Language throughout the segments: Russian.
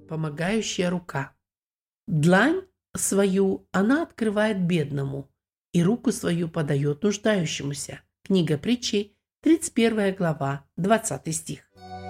помогающая рука. Длань свою она открывает бедному, и руку свою подает нуждающемуся. Книга Притчей, 31 глава, 20 стих.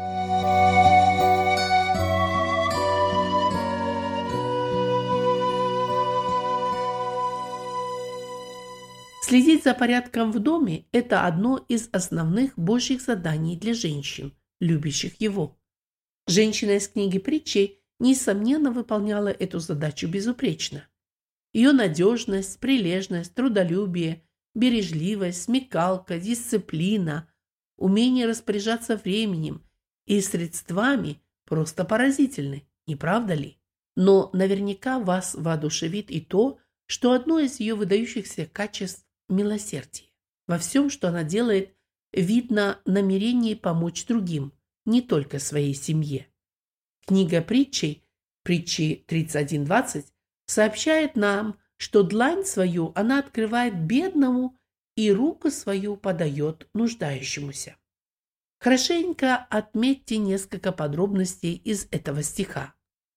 Следить за порядком в доме – это одно из основных Божьих заданий для женщин, любящих Его. Женщина из книги Притчей, несомненно, выполняла эту задачу безупречно. Ее надежность, прилежность, трудолюбие, бережливость, смекалка, дисциплина, умение распоряжаться временем и средствами просто поразительны, не правда ли? Но наверняка вас воодушевит и то, что одно из ее выдающихся качеств – милосердие. Во всем, что она делает, видно намерение помочь другим, не только своей семье. Книга Притчей, Притчи 31:20, сообщает нам, что длань свою она открывает бедному и руку свою подает нуждающемуся. Хорошенько отметьте несколько подробностей из этого стиха.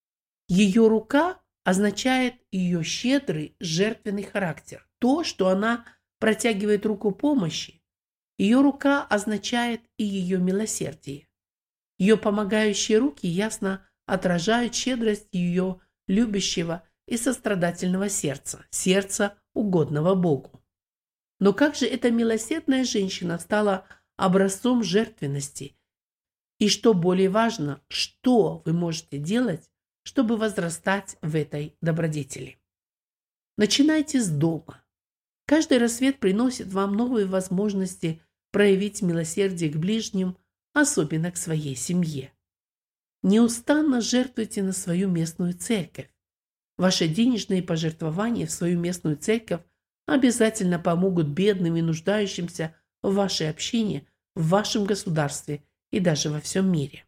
Ее рука означает ее щедрый, жертвенный характер. То, что она протягивает руку помощи, ее рука означает и ее милосердие. Ее помогающие руки ясно отражают щедрость ее любящего и сострадательного сердца, сердца, угодного Богу. Но как же эта милосердная женщина стала образцом жертвенности? И что более важно, что вы можете делать, чтобы возрастать в этой добродетели? Начинайте с дома. Каждый рассвет приносит вам новые возможности проявить милосердие к ближним, особенно к своей семье. Неустанно жертвуйте на свою местную церковь. Ваши денежные пожертвования в свою местную церковь обязательно помогут бедным и нуждающимся в вашей общине, в вашем государстве и даже во всем мире.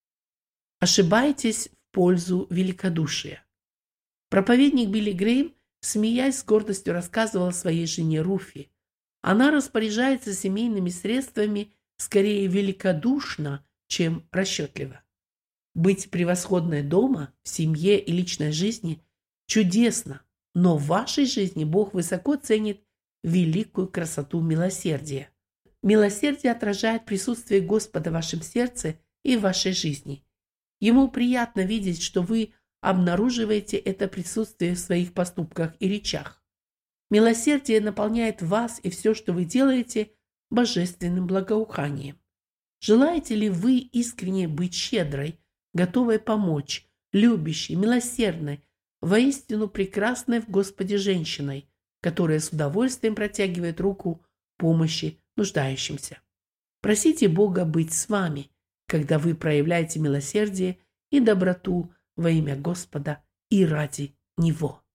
Ошибаетесь в пользу великодушия. Проповедник Билли Грэйм, смеясь, с гордостью рассказывал своей жене Руфи. Она распоряжается семейными средствами скорее великодушно, чем расчетливо. Быть превосходной дома, в семье и личной жизни чудесно, но в вашей жизни Бог высоко ценит великую красоту милосердия. Милосердие отражает присутствие Господа в вашем сердце и в вашей жизни. Ему приятно видеть, что вы обнаруживаете это присутствие в своих поступках и речах. Милосердие наполняет вас и все, что вы делаете, божественным благоуханием. Желаете ли вы искренне быть щедрой, готовой помочь, любящей, милосердной, воистину прекрасной в Господе женщиной, которая с удовольствием протягивает руку помощи нуждающимся? Просите Бога быть с вами, когда вы проявляете милосердие и доброту во имя Господа и ради Него.